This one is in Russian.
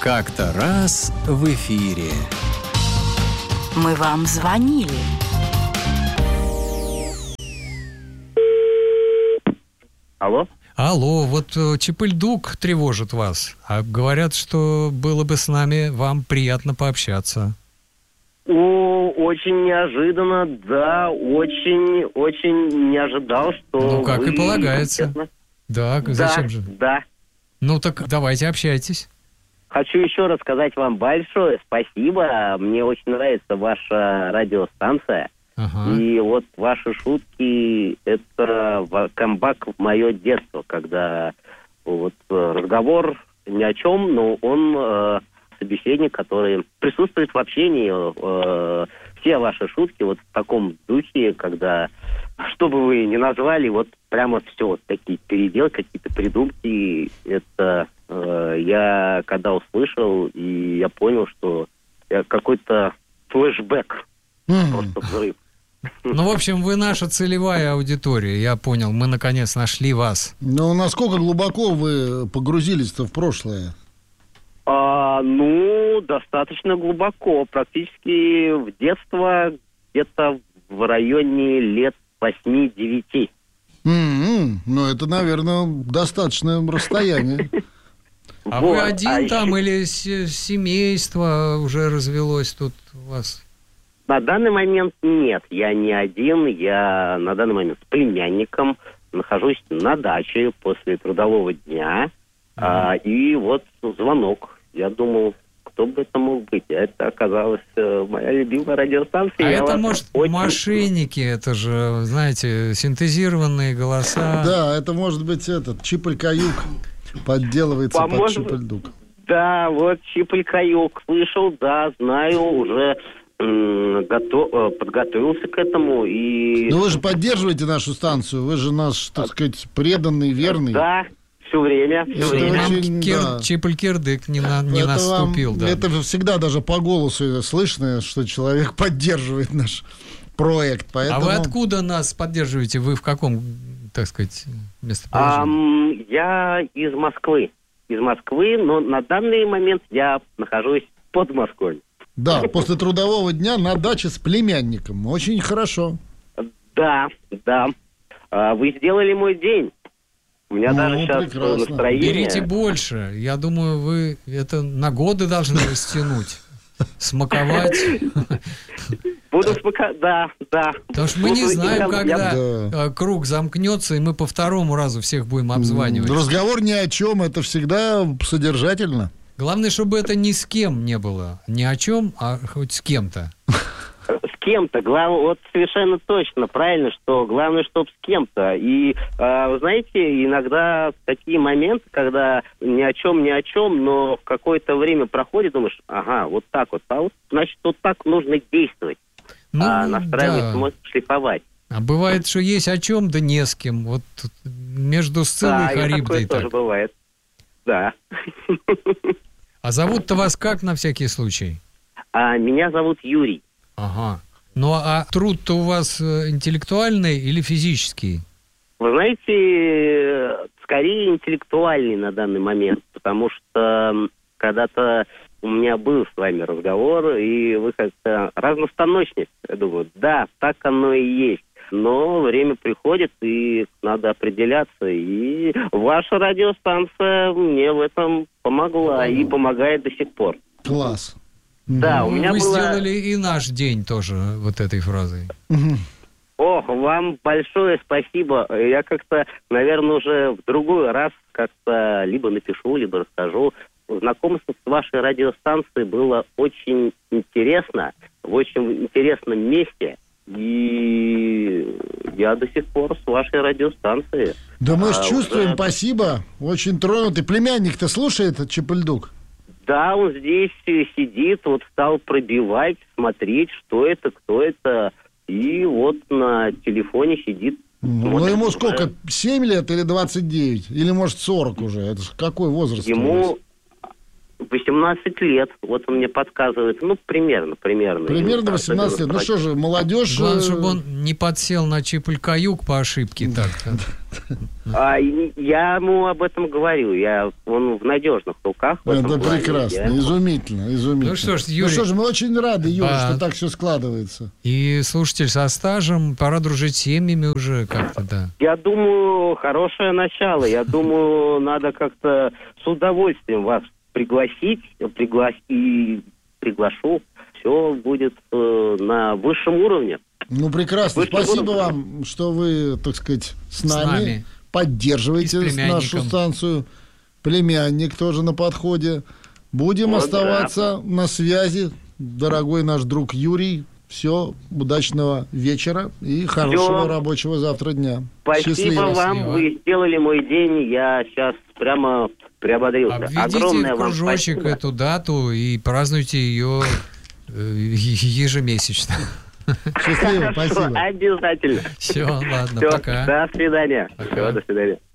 Как-то раз в эфире. Мы вам звонили. Алло? Алло, вот Чепыльдук тревожит вас. А говорят, что было бы с нами вам приятно пообщаться. Очень неожиданно, да, очень не ожидал, что... Ну, как вы и полагается. конкретно- Да, зачем же? Да. Ну, так давайте общайтесь. Хочу еще раз сказать вам большое спасибо. Мне очень нравится ваша радиостанция. Ага. И вот ваши шутки – это камбэк в мое детство, когда вот разговор ни о чем, но он собеседник, который присутствует в общении. Все ваши шутки вот в таком духе, когда, что бы вы ни назвали, вот прямо все, вот такие переделки, какие-то придумки. Это я когда услышал, и я понял, что какой-то флешбэк, просто взрыв. Ну, в общем, вы наша целевая аудитория, я понял. Мы, наконец, нашли вас. Ну, насколько глубоко вы погрузились-то в прошлое? Достаточно глубоко. Практически в детство, где-то в районе лет 8-9. Ну, это, наверное, достаточное расстояние. А вы один там или семейство уже развелось тут у вас? На данный момент нет, я не один, я на данный момент с племянником, нахожусь на даче после трудового дня, и вот звонок. Я думал, кто бы это мог быть, а это оказалась моя любимая радиостанция. А это, может, мошенники, это же, знаете, синтезированные голоса. Да, это может быть этот Чипыль-Каюк подделывается под Чипыльдук. Да, вот Чипыль-Каюк слышал, да, знаю, уже подготовился к этому. И... Ну вы же поддерживаете нашу станцию, вы же наш, так сказать, преданный, верный. Да, все время. Чипыль-Кирдык не наступил. Да. Это всегда даже по голосу слышно, что человек поддерживает наш проект. Поэтому... А вы откуда нас поддерживаете? Вы в каком, так сказать, местоположении? Я из Москвы. Но на данный момент я нахожусь под Москвой. Да, после трудового дня на даче с племянником. Очень хорошо. Да. Вы сделали мой день. У меня даже сейчас прекрасно. Настроение. Берите больше. Я думаю, вы это на годы должны растянуть. Смаковать. Буду смаковать, да. Потому что мы не знаем, когда круг замкнется, и мы по второму разу всех будем обзванивать. Разговор ни о чем, это всегда содержательно. Главное, чтобы это ни с кем не было. Ни о чем, а хоть с кем-то. С кем-то. Вот совершенно точно, правильно, что главное, чтобы с кем-то. И, вы знаете, иногда такие моменты, когда ни о чем, но в какое-то время проходит, думаешь, ага, вот так вот. А вот, значит, вот так нужно действовать. Настраивать, может, шлифовать. А бывает, что есть о чем, да не с кем. Вот между Сциллой и Харибдой. Да, такое тоже бывает. Да. А зовут-то вас как на всякий случай? Меня зовут Юрий. Ага. Ну, а труд-то у вас интеллектуальный или физический? Вы знаете, скорее интеллектуальный на данный момент, потому что когда-то у меня был с вами разговор, и вы как-то разностаночник. Я думаю, да, так оно и есть. Но время приходит, и надо определяться. И ваша радиостанция мне в этом помогла и помогает до сих пор. Класс. Да, у меня вы было... сделали и наш день тоже вот этой фразой. Ох, вам большое спасибо. Я как-то, наверное, уже в другой раз как-то либо напишу, либо расскажу. Знакомство с вашей радиостанцией было очень интересно, в очень интересном месте. И я до сих пор с вашей радиостанцией. Да мы же чувствуем, спасибо. Очень тронутый. Племянник-то слушает Чипыльдук? Да, он здесь сидит, вот стал пробивать, смотреть, что это, кто это. И вот на телефоне сидит. Ну, ему сколько, 7 лет или 29? Или, может, 40 уже? Это же какой возраст? Ему, вы 18 лет. Вот он мне подсказывает. Ну, примерно. Примерно 18 лет. Ну что же, молодежь... Главное, чтобы он не подсел на Чиполь-Каюк по ошибке. Я ему об этом говорю. Он в надежных руках. Это прекрасно. Изумительно. Ну что ж, Юрий... Ну что же, мы очень рады, Юрий, что так все складывается. И слушатель со стажем, пора дружить с семьями уже как-то, да. Я думаю, хорошее начало. Я думаю, надо как-то с удовольствием вас приглашу. Все будет на высшем уровне. Ну, прекрасно. Спасибо вам, что вы, так сказать, с нами. Поддерживаете нашу станцию. Племянник тоже на подходе. Будем оставаться на связи. Дорогой наш друг Юрий. Все, удачного вечера и хорошего рабочего завтра дня. Спасибо. Счастливо. Вам, вы сделали мой день. Я сейчас прямо приободрился. Обведите в кружочек эту дату и празднуйте ее ежемесячно. Счастливо, спасибо. Обязательно. Все, ладно, Все, пока. До свидания. Пока. Все, до свидания.